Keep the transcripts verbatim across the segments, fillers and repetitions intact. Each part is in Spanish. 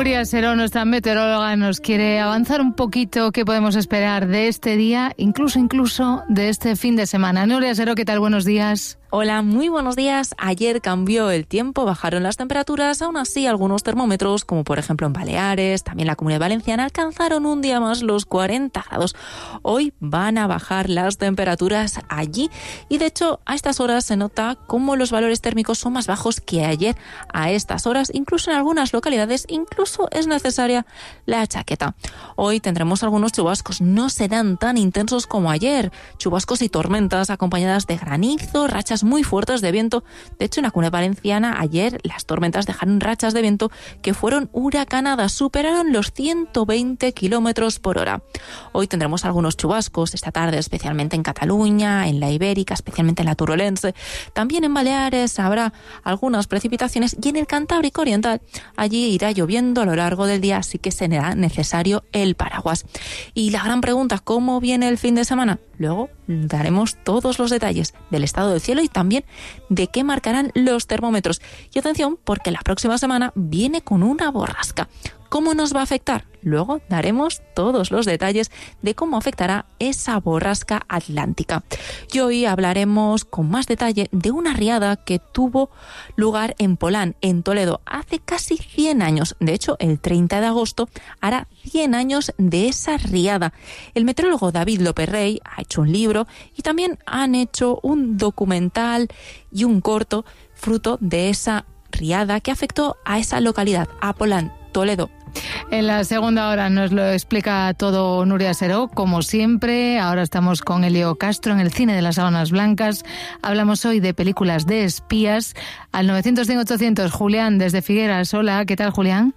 Nuria Seró, nuestra meteoróloga, nos quiere avanzar un poquito qué podemos esperar de este día, incluso incluso de este fin de semana. Nuria Seró, ¿qué tal? Buenos días. Hola, muy buenos días. Ayer cambió el tiempo, bajaron las temperaturas, aún así algunos termómetros, como por ejemplo en Baleares, también la Comunidad Valenciana, alcanzaron un día más los cuarenta grados. Hoy van a bajar las temperaturas allí y de hecho a estas horas se nota cómo los valores térmicos son más bajos que ayer a estas horas, incluso en algunas localidades, incluso es necesaria la chaqueta. Hoy tendremos algunos chubascos, no serán tan intensos como ayer, chubascos y tormentas acompañadas de granizo, rachas muy fuertes de viento. De hecho, en la Comunidad Valenciana ayer las tormentas dejaron rachas de viento que fueron huracanadas, superaron los ciento veinte kilómetros por hora. Hoy tendremos algunos chubascos esta tarde, especialmente en Cataluña, en la Ibérica, especialmente en la Turolense. También en Baleares habrá algunas precipitaciones y en el Cantábrico Oriental allí irá lloviendo a lo largo del día, así que será necesario el paraguas. Y la gran pregunta, ¿cómo viene el fin de semana? Luego daremos todos los detalles del estado del cielo y también de qué marcarán los termómetros. Y atención, porque la próxima semana viene con una borrasca. ¿Cómo nos va a afectar? Luego daremos todos los detalles de cómo afectará esa borrasca atlántica. Y hoy hablaremos con más detalle de una riada que tuvo lugar en Polán, en Toledo, hace casi cien años. De hecho, el treinta de agosto hará cien años de esa riada. El meteorólogo David López Rey ha hecho un libro y también han hecho un documental y un corto fruto de esa riada que afectó a esa localidad, a Polán, Toledo. En la segunda hora nos lo explica todo Nuria Seró, como siempre. Ahora estamos con Elio Castro en el cine de las sábanas blancas. Hablamos hoy de películas de espías. Al nueve cero cero, ochocientos, Julián desde Figueras. Hola, ¿qué tal, Julián?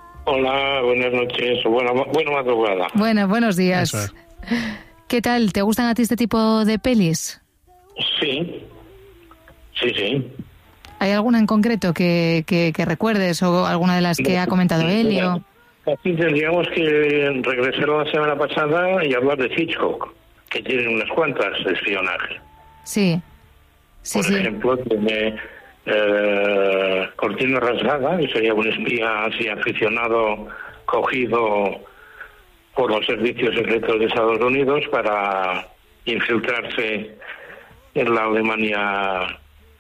Hola, buenas noches. Buena, buena madrugada. Bueno, buenos días. Es. ¿Qué tal? ¿Te gustan a ti este tipo de pelis? Sí, sí, sí. ¿Hay alguna en concreto que, que, que recuerdes o alguna de las que ha comentado Elio? Aquí tendríamos que regresar a la semana pasada y hablar de Hitchcock, que tiene unas cuantas de espionaje. Sí, sí, Por sí. ejemplo, tiene eh, Cortina Rasgada, que sería un espía así aficionado, cogido por los servicios secretos de Estados Unidos para infiltrarse en la Alemania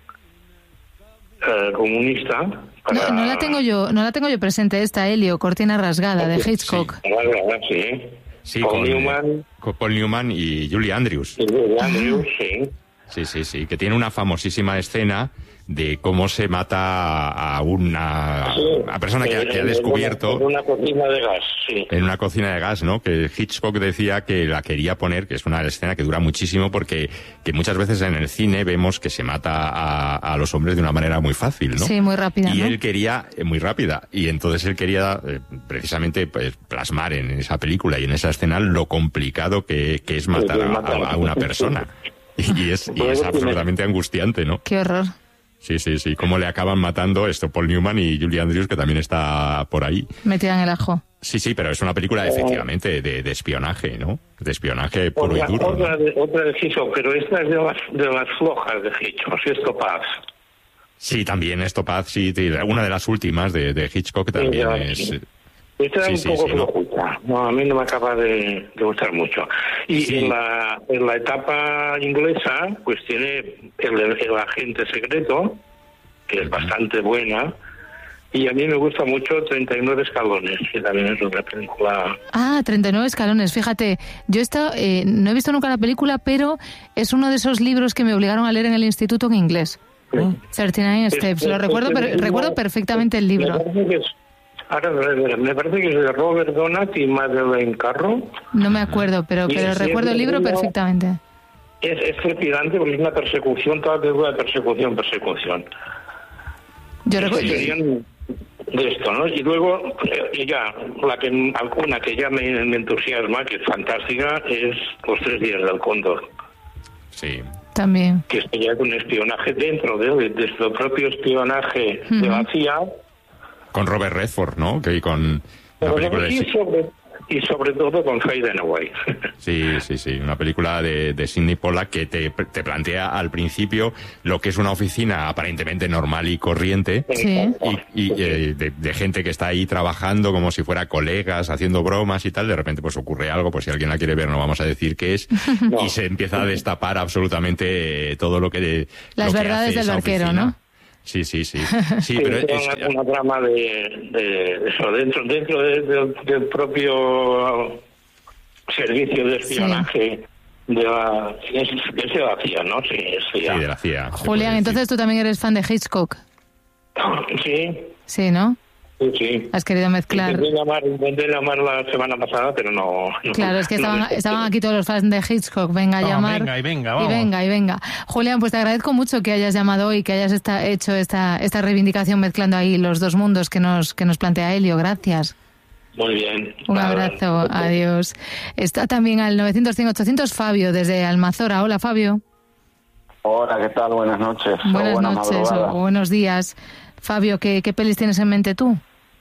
Eh, comunista. Para... No, no la tengo yo, no la tengo yo presente esta, Elio, Cortina Rasgada, de Hitchcock. Sí, sí. sí Paul con Newman. Con Paul Newman y Julie Andrews. Y Julie Andrews, ah. sí. Sí, sí, sí, que tiene una famosísima escena de cómo se mata a una sí, a persona que, que ha descubierto... En una cocina de gas, sí. En una cocina de gas, ¿no? Que Hitchcock decía que la quería poner, que es una escena que dura muchísimo porque que muchas veces en el cine vemos que se mata a, a los hombres de una manera muy fácil, ¿no? Sí, muy rápida, Y ¿no? él quería, eh, muy rápida, y entonces él quería eh, precisamente pues, plasmar en esa película y en esa escena lo complicado que, que es matar a, a, a una persona. Y es, y es absolutamente angustiante, ¿no? Qué horror. Sí, sí, sí. Cómo le acaban matando esto Paul Newman y Julie Andrews, que también está por ahí. Metida en el ajo. Sí, sí, pero es una película efectivamente de, de espionaje, ¿no? De espionaje puro otra, y duro. Otra, ¿no? de, otra de Hitchcock, pero esta es de las, de las flojas de Hitchcock, es Topaz. Sí, también es Topaz, sí. Una de las últimas de, de Hitchcock también sí, es... Sí. Esta sí, es un sí, poco sí, flojucha, no. no, a mí no me acaba de, de gustar mucho. Y sí. en, la, en la etapa inglesa, pues tiene el, el agente secreto, que es bastante buena, y a mí me gusta mucho treinta y nueve escalones, que también es otra película... Ah, treinta y nueve escalones, fíjate, yo esta, eh, no he visto nunca la película, pero es uno de esos libros que me obligaron a leer en el instituto en inglés. Sí. treinta y nueve Steps, lo recuerdo, per, recuerdo perfectamente el libro. Ahora, me parece que es de Robert Donat y Madeleine Carro. No me acuerdo, pero, pero sí, recuerdo el libro perfectamente. Es, es trepidante porque es una persecución, toda película de persecución, persecución. Yo recuerdo... Serían de esto, ¿no? Y luego, eh, ya, la que, alguna que ya me, me entusiasma, que es fantástica, es Los tres días del cóndor. Sí. También. Que sería un espionaje dentro de, de, de su propio espionaje uh-huh. de la C I A. Con Robert Redford, ¿no? Que con Pero no, sí, sobre, y sobre todo con Faye Dunaway. Sí, sí, sí, una película de, de Sidney Pollack que te, te plantea al principio lo que es una oficina aparentemente normal y corriente, sí. y, y eh, de, de gente que está ahí trabajando como si fuera colegas, haciendo bromas y tal. De repente pues ocurre algo, pues si alguien la quiere ver no vamos a decir qué es, no. Y se empieza a destapar absolutamente todo lo que las lo que verdades hace del esa barquero, oficina. ¿no? Sí, sí, sí. Sí, sí, pero es es una, una trama de, de eso, dentro dentro de, de, del propio servicio de espionaje sí. de la es, es de la C I A, ¿no? Sí, es C I A. Sí, de la C I A. Julián, entonces tú también eres fan de Hitchcock. Sí. Sí, ¿no? Sí, sí. Has querido mezclar. Intenté llamar, intenté llamar la semana pasada, pero no. no claro, es que estaban, no estaban aquí todos los fans de Hitchcock. Venga a no, llamar. Venga y venga, vamos. Y venga y venga. Julián, pues te agradezco mucho que hayas llamado hoy, que hayas esta, hecho esta, esta reivindicación mezclando ahí los dos mundos que nos, que nos plantea Elio. Gracias. Muy bien. Un Nada. abrazo. Adiós. Está también al nueve cero cero, ochocientos Fabio, desde Almazora. Hola, Fabio. Hola, ¿qué tal? Buenas noches. Buenas, o buenas noches o buenos días. Fabio, ¿qué, ¿qué pelis tienes en mente tú?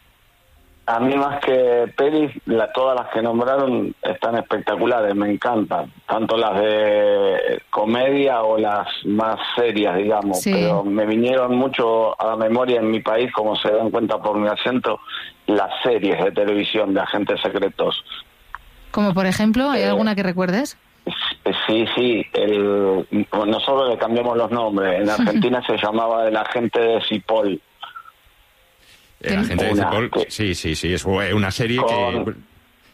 A mí más que pelis, la, todas las que nombraron están espectaculares, me encantan. Tanto las de comedia o las más serias, digamos. Sí. Pero me vinieron mucho a la memoria en mi país, como se dan cuenta por mi acento, las series de televisión de agentes secretos. Como por ejemplo, ¿hay eh, alguna que recuerdes? Sí, sí. El, nosotros le cambiamos los nombres. En Argentina se llamaba El Agente de Cipoll. El Agente de Cipoll, sí, sí, sí, es una serie con, que...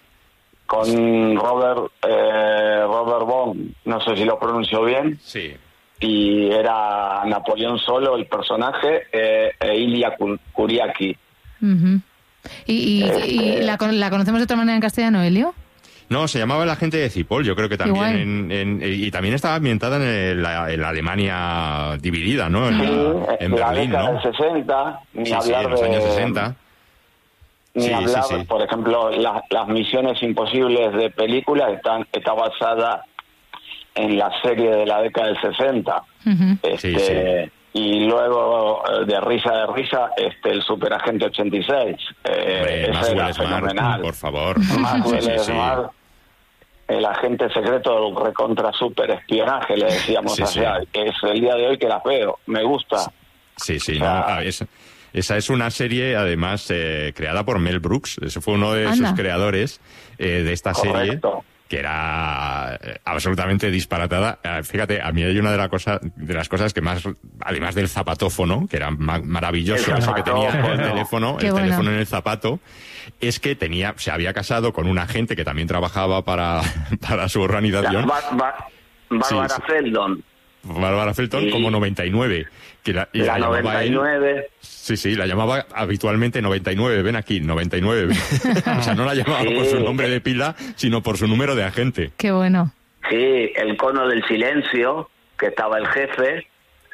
Con Robert, eh, Robert Bond, no sé si lo pronuncio bien. Sí. Y era Napoleón Solo, el personaje, eh, e Ilya Kuriaki. Uh-huh. ¿Y, y, este... y la, la conocemos de otra manera en castellano, Elio? No, se llamaba El Agente de Cipoll, yo creo que también en, en, y también estaba ambientada en, el, la, en la Alemania dividida, ¿no? En, sí, la, en la Berlín, década ¿no? del sesenta, ni sí, hablar sí, en los de, años sesenta. Ni sí, hablar, sí, sí. Por ejemplo, la, las Misiones Imposibles de películas están está basada en la serie de la década del sesenta. Uh-huh. Este, sí, sí. Y luego, de risa de risa, este el Superagente ochenta y seis. Eh, Hombre, ese era Maxwell fenomenal. Smart, por favor. Maxwell sí, sí, Smart, sí. El agente secreto recontra super espionaje, le decíamos sí, allá. sí. Es el día de hoy que las veo, me gusta. Sí, sí, o sea, no, ah, es, esa es una serie, además, eh, creada por Mel Brooks. Ese fue uno de Anda. sus creadores eh, de esta correcto. serie, que era eh, absolutamente disparatada. Eh, fíjate, a mí hay una de, la cosa, de las cosas que más, además del zapatófono, que era ma- maravilloso, El eso que tenía el zapatófono. teléfono, Qué el bueno. teléfono en el zapato, es que tenía, se había casado con un agente que también trabajaba para, para su La, organización. Ba- Ba- Bárbara Sí, sí. Feldon. Bárbara Felton, Sí. como noventa y nueve. Que la, y La llamaba noventa y él- nueve. Sí, sí, la llamaba habitualmente noventa y nueve, ven aquí, noventa y nueve. O sea, no la llamaba Sí. por su nombre de pila, sino por su número de agente. Qué bueno. Sí, el cono del silencio, que estaba el jefe,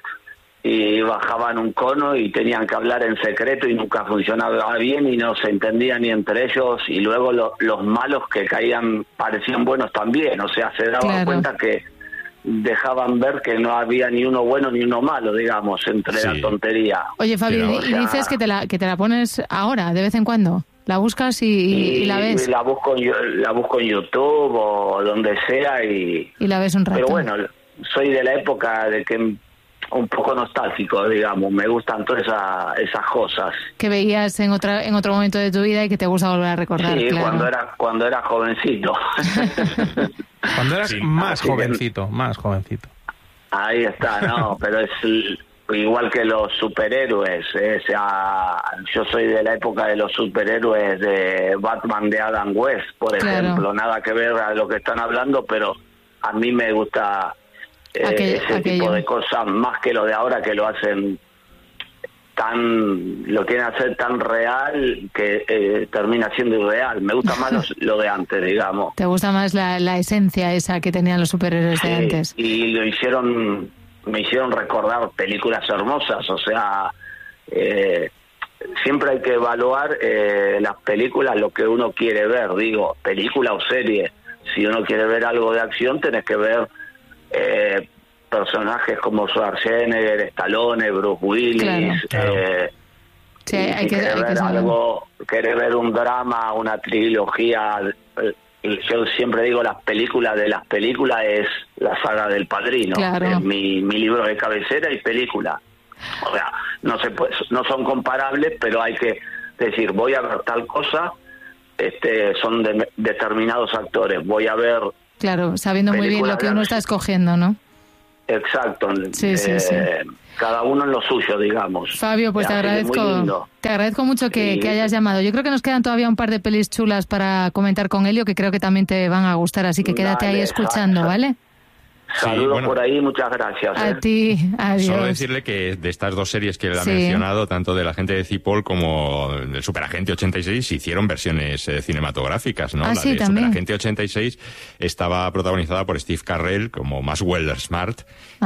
y bajaban un cono y tenían que hablar en secreto y nunca funcionaba bien y no se entendía ni entre ellos, y luego lo- los malos que caían parecían buenos también, o sea, se daban Claro. cuenta que dejaban ver que no había ni uno bueno ni uno malo, digamos, entre Sí. la tontería. Oye, Fabio, Pero, y o sea- dices que te, la, que te la pones ahora, de vez en cuando. La buscas y, y- y la ves. Y la busco, en, Yo- la busco en YouTube o donde sea y... Y la ves un rato. Pero bueno, soy de la época de que un poco nostálgico, digamos, me gustan todas esa, esas cosas. Que veías en otra en otro momento de tu vida y que te gusta volver a recordar, Sí, claro. cuando era cuando era jovencito. Cuando eras Sí. más Así que- jovencito, más jovencito. Ahí está, no, pero es l- igual que los superhéroes, eh, o sea, yo soy de la época de los superhéroes de Batman de Adam West, por Claro. ejemplo, nada que ver a lo que están hablando, pero a mí me gusta eh, Aquello- ese aquello. tipo de cosas más que lo de ahora, que lo hacen tan, lo quieren hacer tan real que eh, termina siendo irreal. Me gusta más los- lo de antes, digamos. Te gusta más la, la esencia esa que tenían los superhéroes de Sí, antes. y lo hicieron, me hicieron recordar películas hermosas, o sea, eh, siempre hay que evaluar eh, las películas, lo que uno quiere ver, digo, película o serie. Si uno quiere ver algo de acción, tenés que ver eh, personajes como Schwarzenegger, Stallone, Bruce Willis, Claro. eh, Sí, hay, hay si que, querés hay ver que saber. algo, querés ver un drama, una trilogía, yo siempre digo, las películas de las películas es la saga del Padrino. Claro. Es mi, mi libro de cabecera y película. O sea, no se puede, no son comparables, pero hay que decir, voy a ver tal cosa, este son de, determinados actores, voy a ver... Claro, sabiendo muy bien lo que uno está escogiendo, ¿no? Exacto. Sí, eh, sí, sí. Cada uno en lo suyo, digamos. Fabio, pues te agradezco, te agradezco mucho que, sí. que hayas llamado. Yo creo que nos quedan todavía un par de pelis chulas para comentar con Elio, que creo que también te van a gustar, así que quédate Dale, ahí escuchando, exacto. ¿vale? Saludos sí, bueno, por ahí, muchas gracias. A ¿eh? ti, adiós. Solo decirle que de estas dos series que él ha sí. mencionado, tanto del Agente de Cipoll como del Superagente ochenta y seis, hicieron versiones eh, cinematográficas, ¿no? Ah, La sí, de también. Superagente ochenta y seis estaba protagonizada por Steve Carell como Maxwell Smart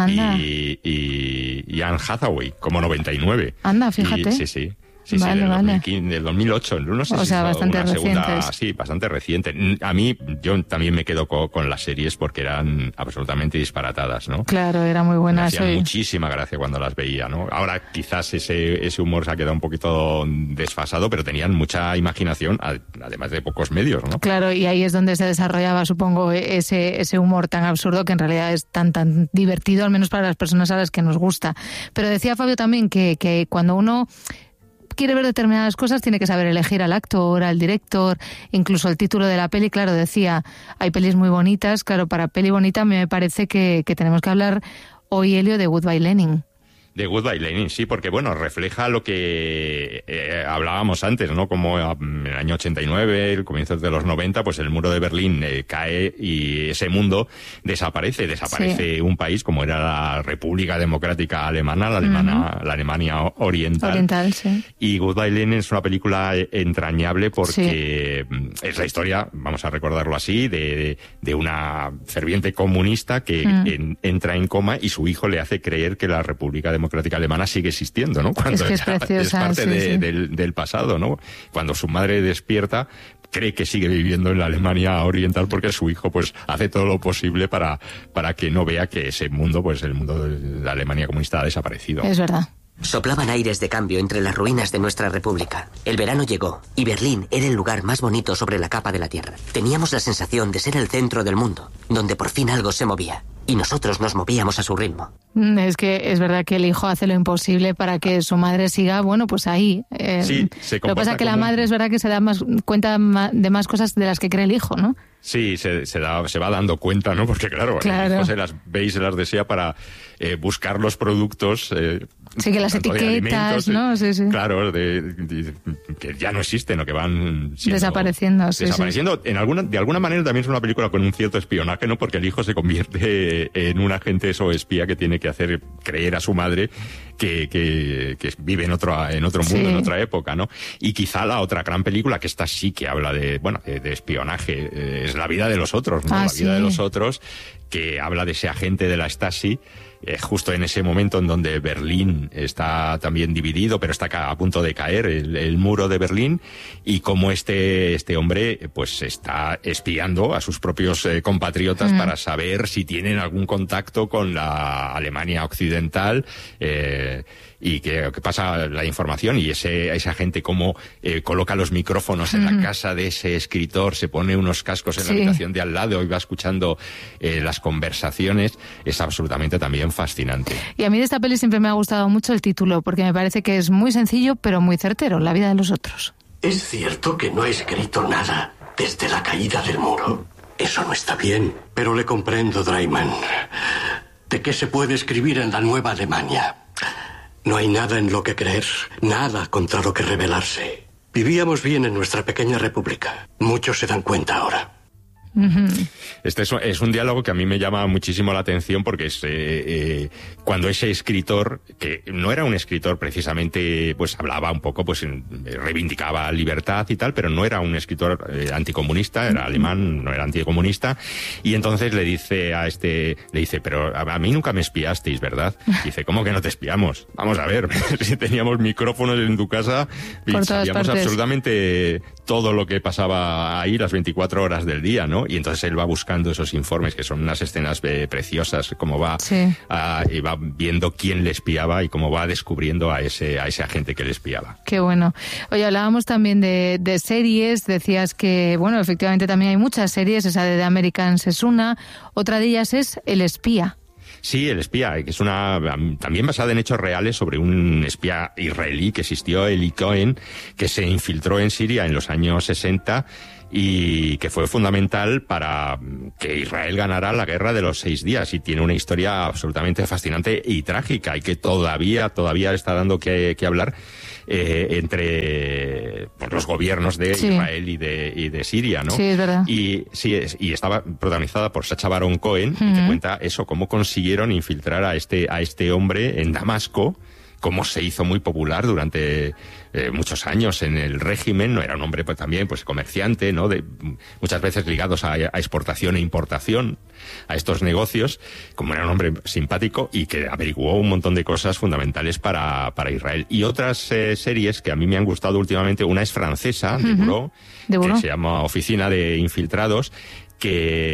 y, y, y Anne Hathaway como noventa y nueve. Anda, fíjate. Y, sí, sí. Sí, vale, sí, del, vale. dos mil quince, del dos mil ocho, no sé o si sea, es bastante una segunda, recientes. sí, bastante reciente. A mí, yo también me quedo con, con las series porque eran absolutamente disparatadas, ¿no? Claro, era muy buena. Me hacían soy... muchísima gracia cuando las veía, ¿no? Ahora quizás ese, ese humor se ha quedado un poquito desfasado, pero tenían mucha imaginación, además de pocos medios, ¿no? Claro, y ahí es donde se desarrollaba, supongo, ese, ese humor tan absurdo que en realidad es tan, tan divertido, al menos para las personas a las que nos gusta. Pero decía Fabio también que, que cuando uno quiere ver determinadas cosas tiene que saber elegir al actor, al director, incluso el título de la peli. Claro, decía, hay pelis muy bonitas. Claro, para peli bonita me parece que, que tenemos que hablar hoy, Elio, de Goodbye Lenin. De Goodbye Lenin, sí, porque bueno, refleja lo que eh, hablábamos antes, ¿no? Como en el año ochenta y nueve, el comienzo de los noventa, pues el muro de Berlín eh, cae y ese mundo desaparece. Desaparece sí. un país como era la República Democrática Alemana, la, Alemana, uh-huh. la Alemania Oriental. Oriental, sí. Y Goodbye Lenin es una película entrañable porque sí. es la historia, vamos a recordarlo así, de, de, de una ferviente comunista que uh-huh. en, entra en coma y su hijo le hace creer que la República Democrática Democrática Alemana sigue existiendo, ¿no? Cuando es, que es, preciosa, es parte sí, de, sí. Del, del pasado, ¿no? Cuando su madre despierta, cree que sigue viviendo en la Alemania Oriental porque su hijo, pues, hace todo lo posible para, para que no vea que ese mundo, pues, el mundo de la Alemania comunista ha desaparecido. Es verdad. Soplaban aires de cambio entre las ruinas de nuestra república. El verano llegó y Berlín era el lugar más bonito sobre la capa de la tierra. Teníamos la sensación de ser el centro del mundo, donde por fin algo se movía. Y nosotros nos movíamos a su ritmo. Es que es verdad que el hijo hace lo imposible para que su madre siga, bueno, pues ahí. Eh, sí, se lo que pasa es que la madre es verdad que se da más cuenta de más cosas de las que cree el hijo, ¿no? Sí, se, se, da, se va dando cuenta, ¿no? Porque claro, claro. el hijo se las ve y se las desea para eh, buscar los productos. Eh, sí, que las etiquetas, ¿no? Sí, sí. Claro, de, de, de, que ya no existen o que van siendo desapareciendo. Sí, desapareciendo. Sí. En alguna, de alguna manera también es una película con un cierto espionaje, ¿no? Porque el hijo se convierte en un agente o espía que tiene que hacer creer a su madre que, que, que vive en otro, en otro mundo, sí. en otra época, ¿no? Y quizá la otra gran película, que esta sí que habla de, bueno, de, de espionaje, eh, es La vida de los otros, ¿no? Ah, la sí. vida de los otros, que habla de ese agente de la Stasi, eh, justo en ese momento en donde Berlín está también dividido, pero está a punto de caer el, el muro de Berlín, y cómo este, este hombre, pues, está espiando a sus propios eh, compatriotas mm. para saber si tienen algún contacto con la Alemania occidental, eh, y que, que pasa la información, y ese, esa gente cómo eh, coloca los micrófonos en mm. la casa de ese escritor, se pone unos cascos en sí. la habitación de al lado y va escuchando eh, las conversaciones, es absolutamente también fascinante. Y a mí de esta peli siempre me ha gustado mucho el título, porque me parece que es muy sencillo pero muy certero, La vida de los otros. Es cierto que no he escrito nada desde la caída del muro. Eso no está bien, pero le comprendo, Draiman. ¿De qué se puede escribir en la nueva Alemania? No hay nada en lo que creer, nada contra lo que rebelarse. Vivíamos bien en nuestra pequeña república. Muchos se dan cuenta ahora. Este es, es un diálogo que a mí me llama muchísimo la atención porque es eh, eh, cuando ese escritor, que no era un escritor precisamente, pues hablaba un poco, pues reivindicaba libertad y tal, pero no era un escritor eh, anticomunista, era alemán, no era anticomunista, y entonces le dice a este, le dice, pero a, a mí nunca me espiasteis, ¿verdad? Dice, ¿cómo que no te espiamos? Vamos a ver, si teníamos micrófonos en tu casa y sabíamos absolutamente todo lo que pasaba ahí las veinticuatro horas del día, ¿no? Y entonces él va buscando esos informes, que son unas escenas eh, preciosas, cómo va sí. a, y va viendo quién le espiaba y cómo va descubriendo a ese a ese agente que le espiaba. Qué bueno. Oye, hablábamos también de, de series, decías que, bueno, efectivamente también hay muchas series, esa de The Americans es una, otra de ellas es El espía. Sí, El espía, que es una también basada en hechos reales sobre un espía israelí que existió, Eli Cohen, que se infiltró en Siria en los años sesenta y que fue fundamental para que Israel ganara la guerra de los seis días, y tiene una historia absolutamente fascinante y trágica, y que todavía todavía está dando que, que hablar eh, entre pues, los gobiernos de sí. Israel y de y de Siria, ¿no? Sí, es verdad. Y sí, es, y estaba protagonizada por Sacha Baron Cohen, uh-huh. y te cuenta eso, cómo consiguieron infiltrar a este a este hombre en Damasco, cómo se hizo muy popular durante eh, muchos años en el régimen. No era un hombre pues también pues comerciante, ¿no? De, muchas veces ligados a, a exportación e importación, a estos negocios, como era un hombre simpático y que averiguó un montón de cosas fundamentales para, para Israel. Y otras eh, series que a mí me han gustado últimamente, una es francesa, uh-huh. de Bureau, que se llama Oficina de Infiltrados, que